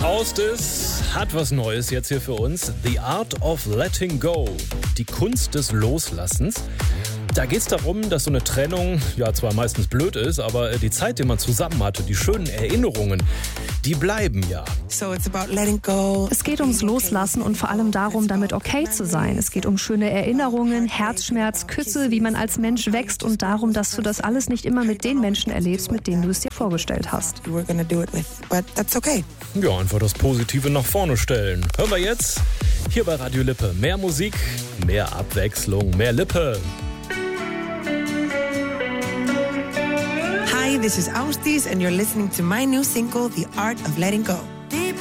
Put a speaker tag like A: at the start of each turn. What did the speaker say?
A: Faustus hat was Neues jetzt hier für uns. The Art of Letting Go. Die Kunst des Loslassens. Da geht es darum, dass so eine Trennung ja zwar meistens blöd ist, aber die Zeit, die man zusammen hatte, die schönen Erinnerungen, die bleiben ja.
B: So it's about letting go.
C: Es geht ums Loslassen und vor allem darum, damit okay zu sein. Es geht um schöne Erinnerungen, Herzschmerz, Küsse, wie man als Mensch wächst und darum, dass du das alles nicht immer mit den Menschen erlebst, mit denen du es dir vorgestellt hast.
B: You were gonna do it with, but that's okay.
A: Ja, einfach das Positive nach vorne stellen. Hören wir jetzt hier bei Radio Lippe. Mehr Musik, mehr Abwechslung, mehr Lippe.
B: Hi, this is Austis and you're listening to my new single, The Art of Letting Go.